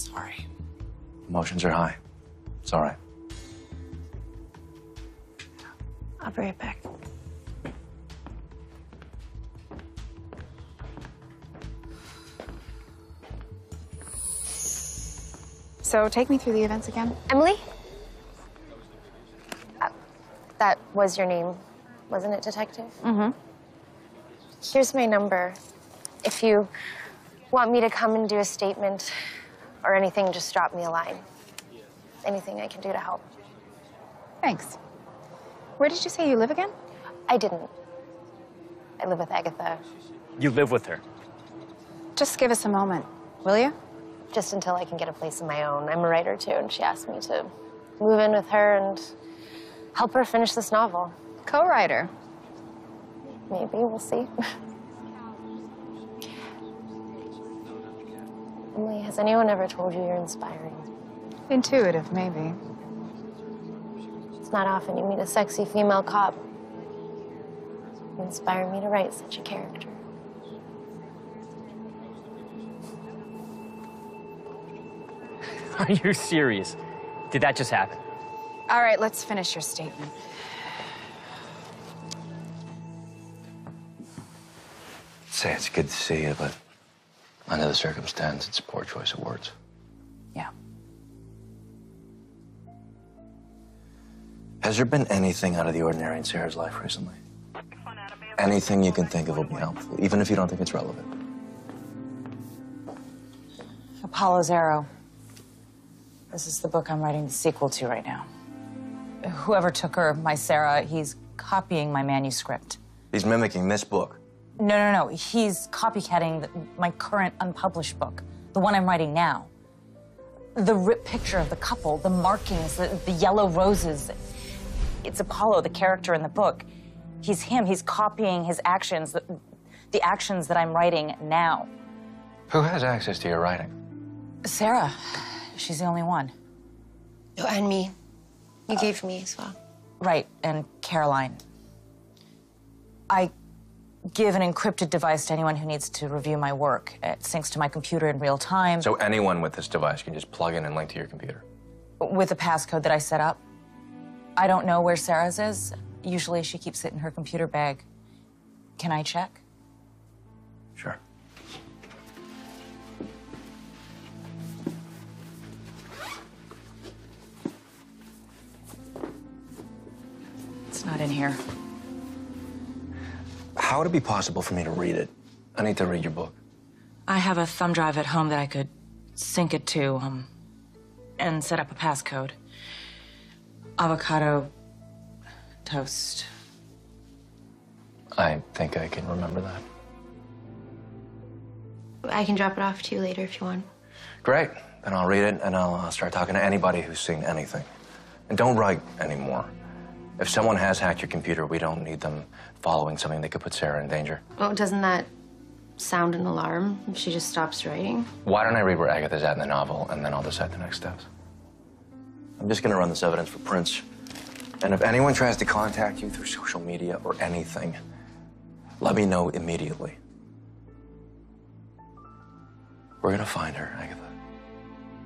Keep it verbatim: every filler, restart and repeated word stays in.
Sorry. Emotions are high. It's all right. I'll be right back. So take me through the events again. Emily? Uh, that was your name, wasn't it, Detective? Mm-hmm. Here's my number. If you want me to come and do a statement or anything, just drop me a line. Anything I can do to help. Thanks. Where did you say you live again? I didn't. I live with Agatha. You live with her? Just give us a moment, will you? Just until I can get a place of my own. I'm a writer, too, and she asked me to move in with her and help her finish this novel. Co-writer. Maybe, we'll see. Emily, has anyone ever told you you're inspiring? Intuitive, maybe. It's not often you meet a sexy female cop. You inspire me to write such a character. Are you serious? Did that just happen? All right, let's finish your statement. Say it's good to see you, but under the circumstance, it's a poor choice of words. Yeah. Has there been anything out of the ordinary in Sarah's life recently? Anything you can think of will be helpful, even if you don't think it's relevant. Apollo's Arrow. This is the book I'm writing the sequel to right now. Whoever took her, my Sarah, he's copying my manuscript. He's mimicking this book. No, no, no. He's copycatting the, my current unpublished book, the one I'm writing now. The ripped picture of the couple, the markings, the, the yellow roses. It's Apollo, the character in the book. He's him. He's copying his actions, the, the actions that I'm writing now. Who has access to your writing? Sarah. She's the only one. Oh, and me. You gave me as well. Right, and Caroline. I give an encrypted device to anyone who needs to review my work. It syncs to my computer in real time. So anyone with this device can just plug in and link to your computer? With a passcode that I set up. I don't know where Sarah's is. Usually she keeps it in her computer bag. Can I check? Sure. It's not in here. How would it be possible for me to read it? I need to read your book. I have a thumb drive at home that I could sync it to, um, and set up a passcode. Avocado toast. I think I can remember that. I can drop it off to you later if you want. Great. Then I'll read it, and I'll uh, start talking to anybody who's seen anything. And don't write anymore. If someone has hacked your computer, we don't need them following something that could put Sarah in danger. Oh, doesn't that sound an alarm if she just stops writing? Why don't I read where Agatha's at in the novel, and then I'll decide the next steps. I'm just gonna run this evidence for Prince. And if anyone tries to contact you through social media or anything, let me know immediately. We're gonna find her, Agatha.